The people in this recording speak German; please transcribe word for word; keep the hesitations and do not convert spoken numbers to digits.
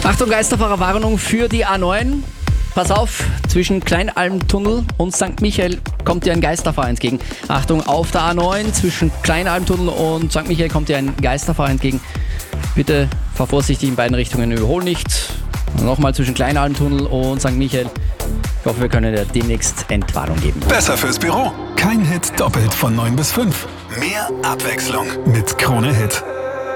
Achtung, Geisterfahrerwarnung für die A neun. Pass auf, zwischen Kleinalmtunnel und Sankt Michael kommt dir ein Geisterfahrer entgegen. Achtung, auf der A neun zwischen Kleinalmtunnel und Sankt Michael kommt dir ein Geisterfahrer entgegen. Bitte fahr vorsichtig in beiden Richtungen, überhol nicht. Nochmal zwischen Kleinalmtunnel und Sankt Michael. Ich hoffe, wir können dir demnächst Entwarnung geben. Besser fürs Büro. Kein Hit doppelt von neun bis fünf. Mehr Abwechslung mit Krone Hit.